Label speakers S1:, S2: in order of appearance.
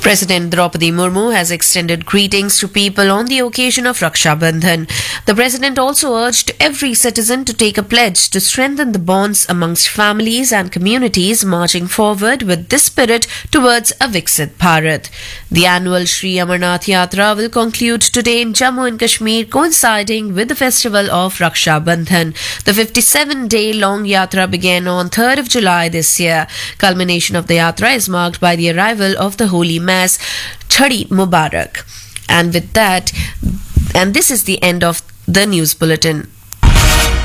S1: President Draupadi Murmu has extended greetings to people on the occasion of Raksha Bandhan. The president also urged every citizen to take a pledge to strengthen the bonds amongst families and communities, marching forward with this spirit towards a Viksit Bharat. The annual Sri Amarnath Yatra will conclude today in Jammu and Kashmir, coinciding with the festival of Raksha Bandhan. The 57-day-long yatra began on 3rd of July this year. Culmination of the yatra is marked by the arrival of the Holy Mass, Chhadi Mubarak. And with that, and this is the end of the news bulletin.